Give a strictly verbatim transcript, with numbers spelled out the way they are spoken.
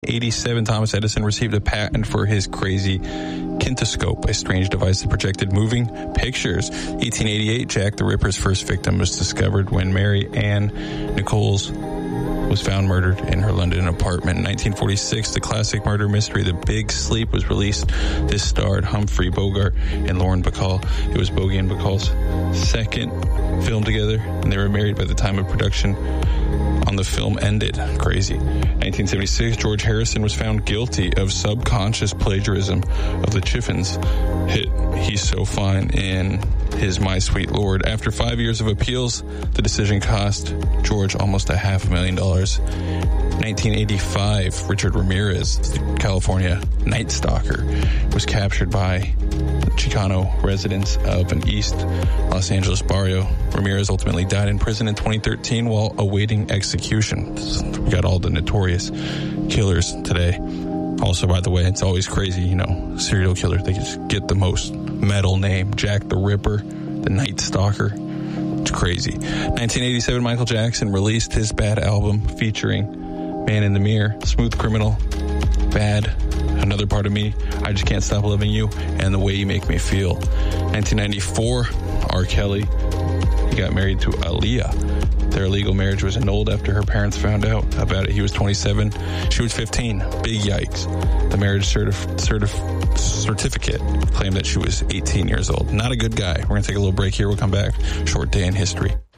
eighty-seven, Thomas Edison received a patent for his crazy kinetoscope, a strange device that projected moving pictures. eighteen eighty-eight, Jack the Ripper's first victim was discovered when Mary Ann Nichols was found murdered in her London apartment. In nineteen forty-six, the classic murder mystery The Big Sleep was released. This starred Humphrey Bogart and Lauren Bacall. It was Bogey and Bacall's second film together, and they were married by the time of production on the film ended. Crazy. nineteen seventy-six, George Harrison was found guilty of subconscious plagiarism of the Chiffons hit He's So Fine in his My Sweet Lord. After five years of appeals, the decision cost George almost a half a million dollars. nineteen eighty-five, Richard Ramirez, California Night Stalker, was captured by Chicano residents of an East Los Angeles barrio. Ramirez ultimately died in prison in twenty thirteen while awaiting execution. We got all the notorious killers today. Also, by the way, it's always crazy, you know, serial killer, they just get the most metal name. Jack the Ripper, the Night Stalker. It's crazy. nineteen eighty-seven, Michael Jackson released his Bad album featuring Man in the Mirror, Smooth Criminal, Bad, Another Part of Me, I Just Can't Stop Loving You, and The Way You Make Me Feel. nineteen ninety-four, R. Kelly, he got married to Aaliyah. Their legal marriage was annulled after her parents found out about it. He was twenty-seven. She was fifteen. Big yikes. The marriage certif- certif- certificate claimed that she was eighteen years old. Not a good guy. We're going to take a little break here. We'll come back. Short day in history.